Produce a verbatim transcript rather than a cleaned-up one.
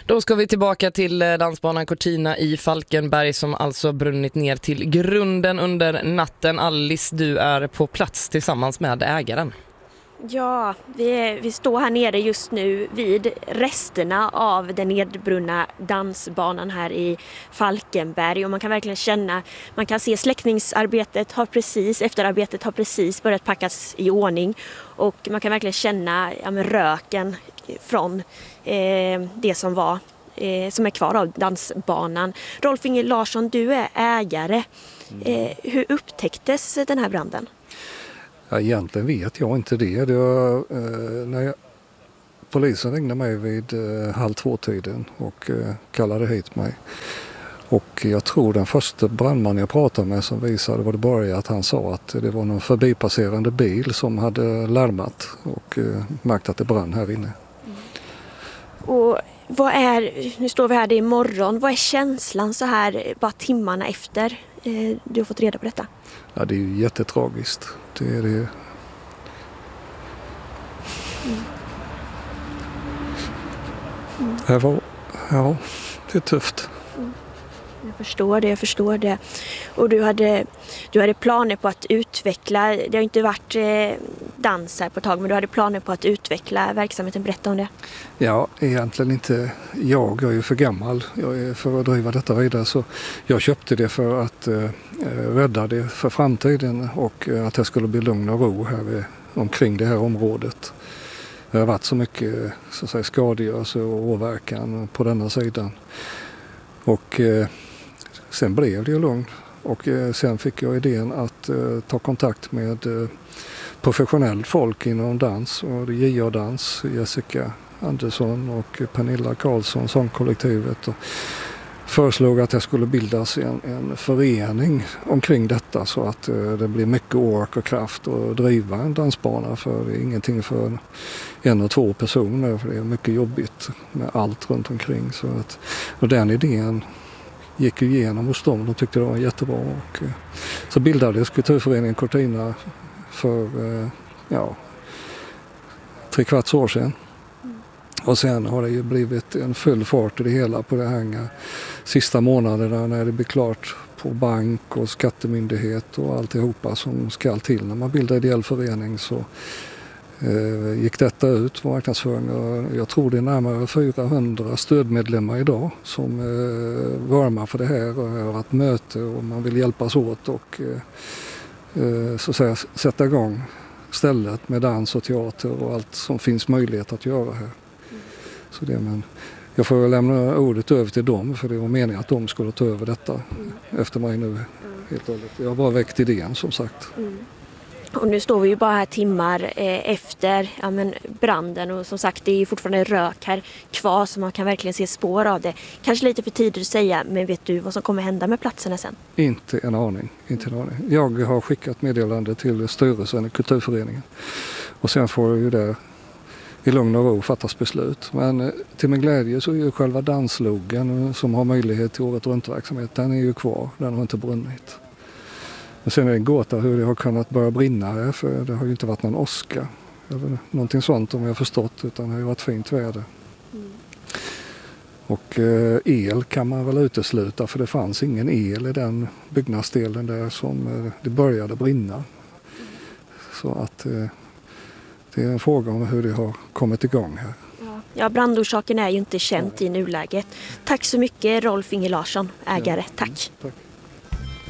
Då ska vi tillbaka till dansbanan Cortina i Falkenberg som alltså brunnit ner till grunden under natten. Alice, du är på plats tillsammans med ägaren. Ja, vi, är, vi står här nere just nu vid resterna av den nedbrunna dansbanan här i Falkenberg och man kan verkligen känna, man kan se släckningsarbetet har precis, efterarbetet har precis börjat packas i ordning och man kan verkligen känna ja, men röken från eh, det som var eh, som är kvar av dansbanan. Rolf Inge Larsson, du är ägare. Eh, hur upptäcktes den här branden? Ja, egentligen vet jag inte det. det var, eh, när jag, polisen ringde mig vid eh, halv två-tiden och eh, kallade hit mig. Och jag tror den första brandman jag pratade med som visade vad det började att han sa att det var någon förbipasserande bil som hade larmat och eh, märkt att det brann här inne. Mm. Och vad är, nu står vi här, det är morgon, vad är känslan så här bara timmarna efter eh, du har fått reda på detta? Ja, det är ju jättetragiskt. Det är det. Mm. Mm. Det var, ja, det är tufft. Mm. Jag förstår det, jag förstår det. Och du hade, du hade planer på att utveckla, det har inte varit eh, dans här på ett tag, men du hade planer på att utveckla verksamheten. Berätta om det. Ja, egentligen inte jag. Jag är ju för gammal jag är för att driva detta vidare. Så jag köpte det för att eh, rädda det för framtiden och eh, att det skulle bli lugn och ro här vid, omkring det här området. Det har varit så mycket så att säga, skadegörelse och åverkan på denna sidan. Och eh, sen blev det ju lugnt och eh, sen fick jag idén att eh, ta kontakt med eh, professionellt folk inom dans och J A-dans, Jessica Andersson och Pernilla Karlsson, sångkollektivet, och föreslog att det skulle bildas en, en förening omkring detta så att eh, det blir mycket ork och kraft att driva en dansbana, för det är ingenting för en och två personer, för det är mycket jobbigt med allt runt omkring. Så att, och den idén gick ju igenom hos dem, de tyckte det var jättebra och eh, så bildades Kulturföreningen Cortina för eh, ja, tre kvarts år sedan. Och sen har det ju blivit en full fart i det hela på det här sista månaderna när det blir klart på bank och skattemyndighet och alltihopa som ska till när man bildar ideell förening, så eh, gick detta ut på marknadsföring och jag tror det är närmare fyrahundra stödmedlemmar idag som eh, värmar för det här och har varit möte och man vill hjälpas åt och eh, så att säga sätta igång stället med dans och teater och allt som finns möjlighet att göra här. Så det, men jag får lämna ordet över till dem, för det var meningen att de skulle ta över detta mm. efter mig nu. Mm. Helt och hållet. Jag har bara väckt idén som sagt. Mm. Och nu står vi ju bara här timmar eh, efter ja, men branden och som sagt det är ju fortfarande rök här kvar så man kan verkligen se spår av det. Kanske lite för tidigt att säga, men vet du vad som kommer hända med platserna sen? Inte en aning. Inte en aning. Jag har skickat meddelande till styrelsen i Kulturföreningen och sen får ju det i lugn och ro fattas beslut. Men till min glädje så är ju själva danslogen som har möjlighet till året runt-verksamhet, den är ju kvar, den har inte brunnit. Men sen är det en gåta hur det har kunnat börja brinna här, för det har ju inte varit någon åska eller någonting sånt om jag har förstått, utan det har ju varit fint väder. Mm. Och eh, el kan man väl utesluta, för det fanns ingen el i den byggnadsdelen där som eh, det började brinna. Mm. Så att eh, det är en fråga om hur det har kommit igång här. Ja, brandorsaken är ju inte känt i nuläget. Tack så mycket Rolf Inge Larsson, ägare. Tack. Tack.